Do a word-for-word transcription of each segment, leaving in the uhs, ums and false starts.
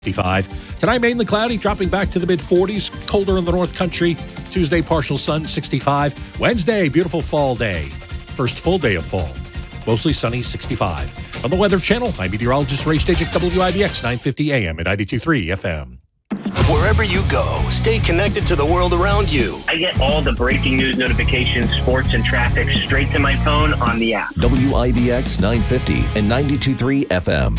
fifty-five. Tonight, mainly cloudy, dropping back to the mid forties. Colder in the North Country. Tuesday, partial sun, sixty-five. Wednesday, beautiful fall day. First full day of fall. Mostly sunny, sixty-five. On the Weather Channel, I'm meteorologist Ray Stajic, W I B X nine fifty A M and ninety-two point three F M. Wherever you go, stay connected to the world around you. I get all the breaking news notifications, sports, and traffic straight to my phone on the app. W I B X nine fifty and ninety-two point three F M.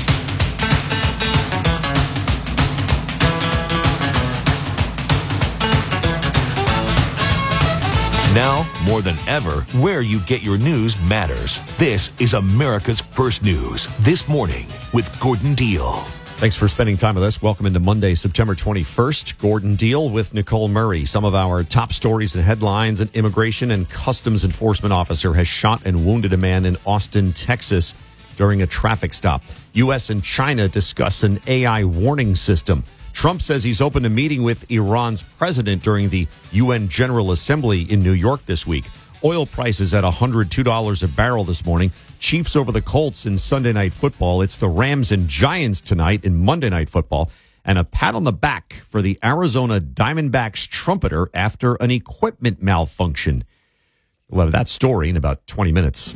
Now, more than ever, where you get your news matters. This is America's First News This Morning with Gordon Deal. Thanks for spending time with us. Welcome into Monday, September twenty-first. Gordon Deal with Nicole Murray. Some of our top stories and headlines. An immigration and customs enforcement officer has shot and wounded a man in Austin, Texas during a traffic stop. U S and China discuss an A I warning system. Trump says he's open to meeting with Iran's president during the U N General Assembly in New York this week. Oil prices at one hundred two dollars a barrel this morning. Chiefs over the Colts in Sunday Night Football. It's the Rams and Giants tonight in Monday Night Football. And a pat on the back for the Arizona Diamondbacks trumpeter after an equipment malfunction. We'll have that story in about twenty minutes.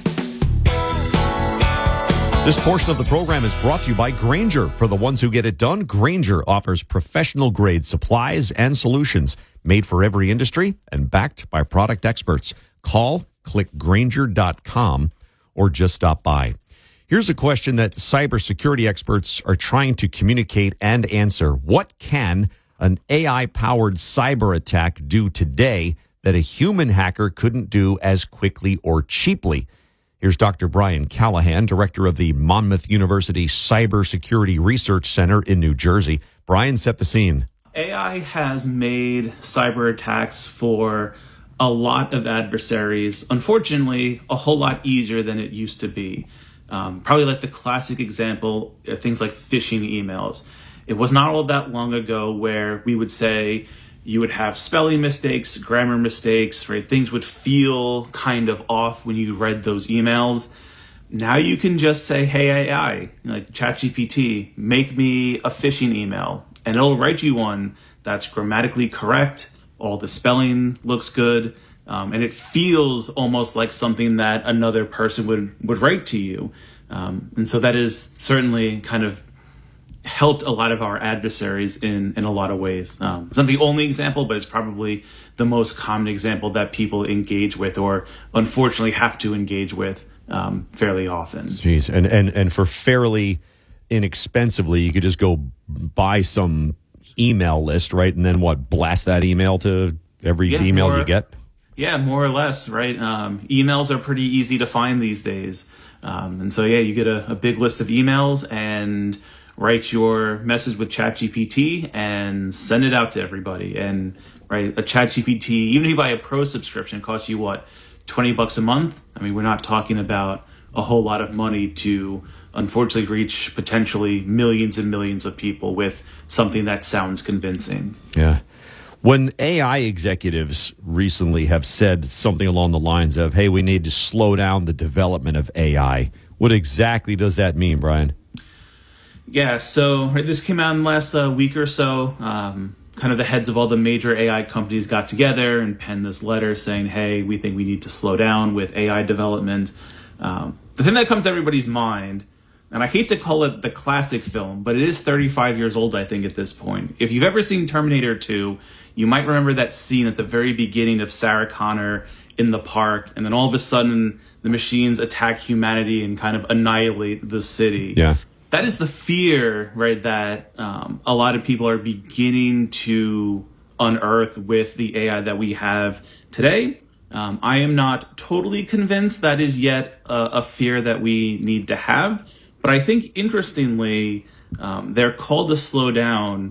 This portion of the program is brought to you by Grainger. For the ones who get it done, Grainger offers professional-grade supplies and solutions made for every industry and backed by product experts. Call, click Grainger dot com, or just stop by. Here's a question that cybersecurity experts are trying to communicate and answer. What can an A I-powered cyber attack do today that a human hacker couldn't do as quickly or cheaply? Here's Doctor Brian Callahan, director of the Monmouth University Cybersecurity Research Center in New Jersey. Brian, set the scene. A I has made cyber attacks for a lot of adversaries, unfortunately, a whole lot easier than it used to be. Um, probably like the classic example, uh, things like phishing emails. It was not all that long ago where we would say, you would have spelling mistakes, grammar mistakes, right? Things would feel kind of off when you read those emails. Now you can just say, hey, A I, like ChatGPT, make me a phishing email. And it'll write you one that's grammatically correct. All the spelling looks good. Um, and it feels almost like something that another person would, would write to you. Um, and so that is certainly kind of helped a lot of our adversaries in, in a lot of ways. Um, it's not the only example, but it's probably the most common example that people engage with or unfortunately have to engage with um, fairly often. Jeez, and, and, and for fairly inexpensively, you could just go buy some email list, right? And then what, blast that email to every yeah, email more, you get? Yeah, more or less, right? Um, emails are pretty easy to find these days. Um, and so, yeah, you get a, a big list of emails and write your message with ChatGPT and send it out to everybody. And right, a ChatGPT, even if you buy a pro subscription, costs you what, twenty bucks a month? I mean, we're not talking about a whole lot of money to unfortunately reach potentially millions and millions of people with something that sounds convincing. Yeah. When A I executives recently have said something along the lines of, hey, we need to slow down the development of A I, what exactly does that mean, Brian? Yeah, so right, this came out in the last uh, week or so. Um, kind of the heads of all the major A I companies got together and penned this letter saying, hey, we think we need to slow down with A I development. Um, the thing that comes to everybody's mind, and I hate to call it the classic film, but it is thirty-five years old, I think, at this point. If you've ever seen Terminator two, you might remember that scene at the very beginning of Sarah Connor in the park, and then all of a sudden the machines attack humanity and kind of annihilate the city. Yeah. That is the fear, right, that um, a lot of people are beginning to unearth with the A I that we have today. Um, I am not totally convinced that is yet a, a fear that we need to have. But I think, interestingly, um, their call to slow down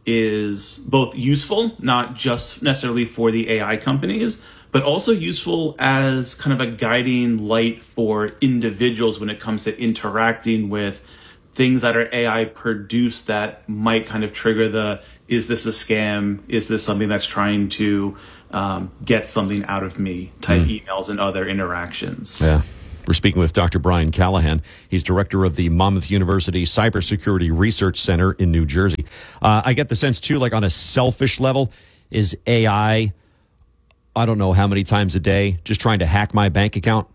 is both useful, not just necessarily for the A I companies, but also useful as kind of a guiding light for individuals when it comes to interacting with things that are A I produced that might kind of trigger the, is this a scam? Is this something that's trying to um, get something out of me type mm. emails and other interactions? Yeah. We're speaking with Doctor Brian Callahan. He's director of the Monmouth University Cybersecurity Research Center in New Jersey. Uh, I get the sense, too, like on a selfish level, is A I, I don't know how many times a day, just trying to hack my bank account?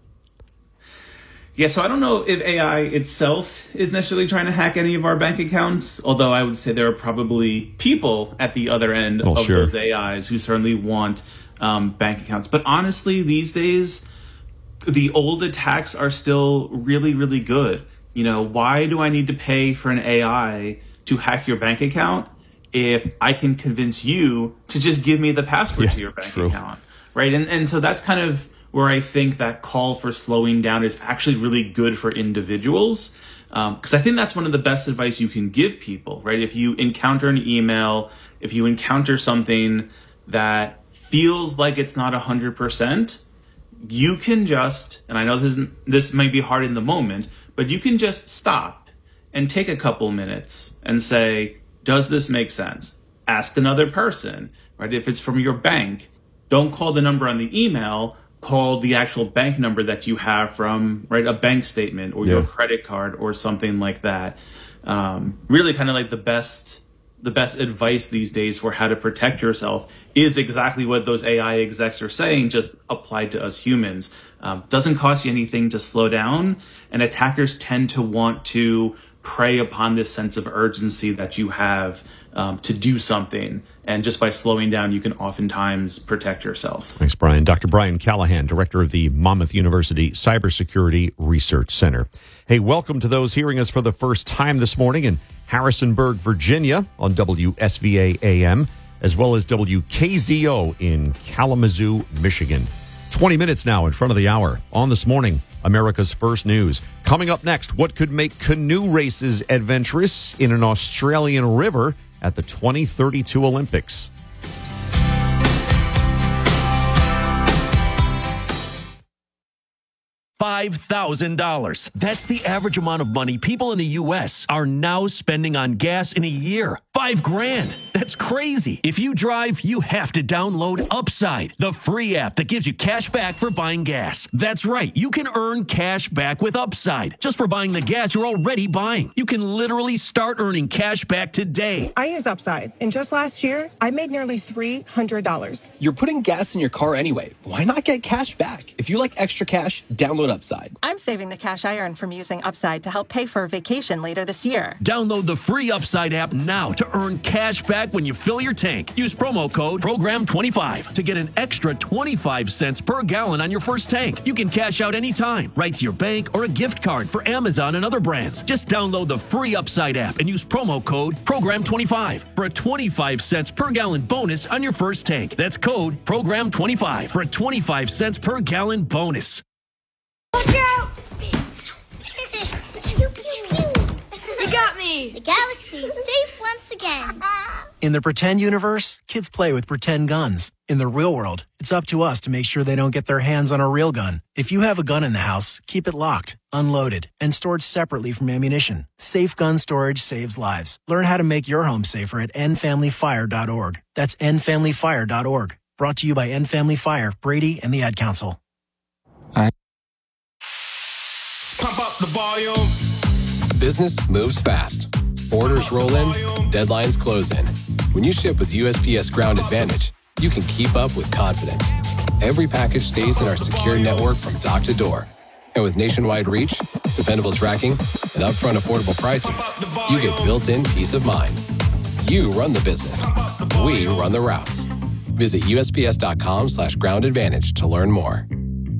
Yeah, so I don't know if A I itself is necessarily trying to hack any of our bank accounts, although I would say there are probably people at the other end well, of sure. those A Is who certainly want um, bank accounts. But honestly, these days, the old attacks are still really, really good. You know, why do I need to pay for an A I to hack your bank account if I can convince you to just give me the password yeah, to your bank true. account, right? And and so that's kind of where I think that call for slowing down is actually really good for individuals. Because um, I think that's one of the best advice you can give people, right? If you encounter an email, if you encounter something that feels like it's not one hundred percent, you can just, and I know this this might be hard in the moment, but you can just stop and take a couple minutes and say, does this make sense? Ask another person, right? If it's from your bank, don't call the number on the email, call the actual bank number that you have from, right, a bank statement or yeah. your credit card or something like that. Um, really kind of like the best the best advice these days for how to protect yourself is exactly what those A I execs are saying, just applied to us humans. Um, doesn't cost you anything to slow down, and attackers tend to want to prey upon this sense of urgency that you have um, to do something. And just by slowing down, you can oftentimes protect yourself. Thanks, Brian. Doctor Brian Callahan, director of the Monmouth University Cybersecurity Research Center. Hey, welcome to those hearing us for the first time this morning in Harrisonburg, Virginia on W S V A A M, as well as W K Z O in Kalamazoo, Michigan. twenty minutes now in front of the hour on This Morning, America's First News. Coming up next, what could make canoe races adventurous in an Australian river at the twenty thirty-two Olympics? five thousand dollars. That's the average amount of money people in the U S are now spending on gas in a year. Five grand. That's crazy. If you drive, you have to download Upside, the free app that gives you cash back for buying gas. That's right. You can earn cash back with Upside just for buying the gas you're already buying. You can literally start earning cash back today. I use Upside, and just last year, I made nearly three hundred dollars. You're putting gas in your car anyway. Why not get cash back? If you like extra cash, download Upside. I'm saving the cash I earn from using Upside to help pay for a vacation later this year. Download the free Upside app now to earn cash back when you fill your tank. Use promo code program twenty-five to get an extra twenty-five cents per gallon on your first tank. You can cash out anytime, right to your bank or a gift card for Amazon and other brands. Just download the free Upside app and use promo code program twenty-five for a twenty-five cents per gallon bonus on your first tank. That's code program twenty-five for a twenty-five cents per gallon bonus. Watch out! Pew, pew, pew. You got me! The galaxy is safe once again. In the pretend universe, kids play with pretend guns. In the real world, it's up to us to make sure they don't get their hands on a real gun. If you have a gun in the house, keep it locked, unloaded, and stored separately from ammunition. Safe gun storage saves lives. Learn how to make your home safer at end family fire dot org. That's end family fire dot org. Brought to you by End Family Fire, Brady, and the Ad Council. I- Pump up the volume. Business moves fast. Orders roll in, deadlines close in. When you ship with U S P S Ground Advantage, you can keep up with confidence. Every package stays in our secure network from dock to door. And with nationwide reach, dependable tracking, and upfront affordable pricing, you get built-in peace of mind. You run the business. We run the routes. Visit U S P S dot com slash ground advantage to learn more.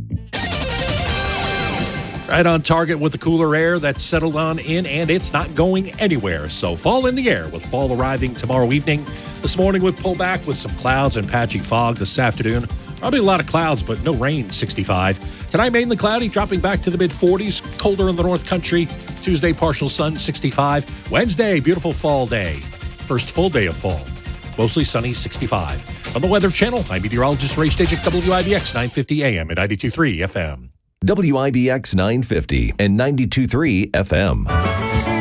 Right on target with the cooler air that's settled on in, and it's not going anywhere. So fall in the air with fall arriving tomorrow evening. This morning with pullback with some clouds and patchy fog this afternoon. Probably a lot of clouds, but no rain, sixty-five. Tonight, mainly cloudy, dropping back to the mid-forties. Colder in the North Country. Tuesday, partial sun, sixty-five. Wednesday, beautiful fall day. First full day of fall. Mostly sunny, sixty-five. On the Weather Channel, I'm meteorologist Ray Stejik, W I B X nine fifty A M and ninety-two point three F M. W I B X nine fifty and ninety-two point three F M.